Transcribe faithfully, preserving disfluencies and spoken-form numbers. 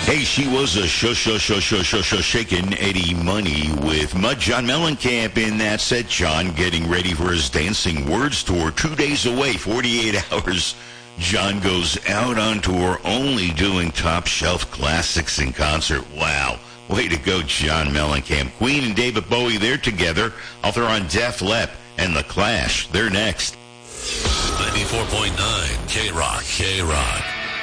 Hey, she was a sh sh sh sh sh sh shaking Eddie Money with Mud. John Mellencamp in that set. John getting ready for his Dancing Words tour. Two days away, forty-eight hours. John goes out on tour only doing top shelf classics in concert. Wow. Way to go, John Mellencamp. Queen and David Bowie, they're together. I'll throw on Def Leppard and The Clash. They're next. ninety-four point nine K-Rock. K-Rock.